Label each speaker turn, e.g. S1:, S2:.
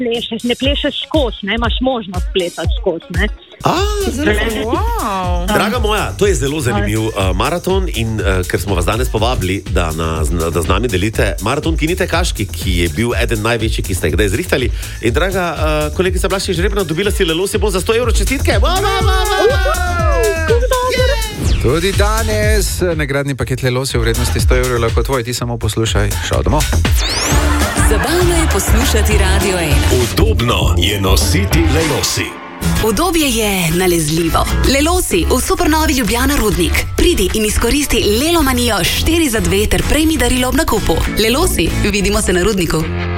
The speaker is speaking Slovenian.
S1: ne plešeš skozi, ne, imaš možnost plesati skozi, ne.
S2: Wow.
S3: Draga moja, to je zelo zanimiv maraton in ker smo vas danes povabili, da z nami delite maraton Kini Tekaški, ki je bil eden največjih, ki ste jih kdaj zrihtali. In draga kolegica Blaž Žrebna, dobila si Lelosi za 100 evrov, čestitke!
S4: Tudi danes nagradni paket Lelosi v vrednosti 100 evrov lahko tvoj, ti samo poslušaj, šel domov.
S5: Zabavno je poslušati Radio 1.
S6: Udobno je nositi Lelosi.
S5: Udobje je nalezljivo. Lelosi v supernovi Ljubljana Rudnik. Pridi in izkoristi Lelomanijo 4 za 2 ter prejmi darilo ob nakupu. Lelosi, vidimo se na Rudniku.